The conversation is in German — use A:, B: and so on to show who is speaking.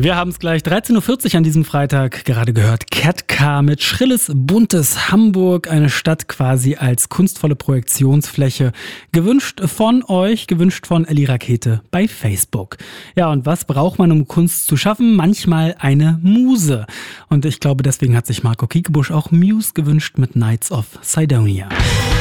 A: Wir haben es gleich 13.40 Uhr an diesem Freitag gerade gehört. Cat Car mit schrilles, buntes Hamburg, eine Stadt quasi als kunstvolle Projektionsfläche. Gewünscht von euch, gewünscht von Elli Rakete bei Facebook. Ja, und was braucht man, um Kunst zu schaffen? Manchmal eine Muse. Und ich glaube, deswegen hat sich Marco Kiekebusch auch Muse gewünscht mit Knights of Sidonia.